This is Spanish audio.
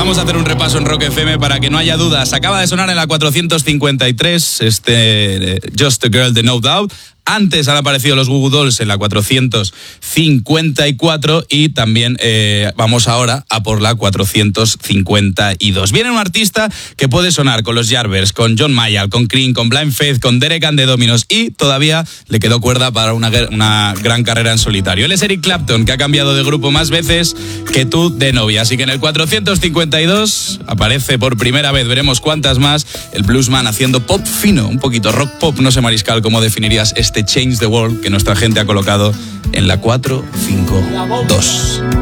Vamos a hacer un repaso en Rock FM para que no haya dudas. Acaba de sonar en la 453 Just a Girl de No Doubt. Antes han aparecido los Goo Goo Dolls en la 454 y también vamos ahora a por la 452. Viene un artista que puede sonar con los Yardbirds, con John Mayall, con Cream, con Blind Faith, con Derek and the Dominos y todavía le quedó cuerda para una gran carrera en solitario. Él es Eric Clapton, que ha cambiado de grupo más veces que tú de novia. Así que en el 452 aparece por primera vez, veremos cuántas más, el bluesman haciendo pop fino, un poquito rock pop. No sé, Mariscal, cómo definirías este Change the World que nuestra gente ha colocado en la 452.